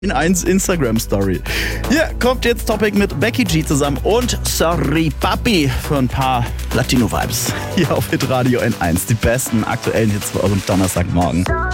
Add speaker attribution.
Speaker 1: in 1 Instagram-Story. Hier kommt jetzt Topic mit Becky G zusammen und Sorry Papi für ein paar Latino-Vibes. Hier auf Hitradio N1. Die besten aktuellen Hits für euren Donnerstagmorgen.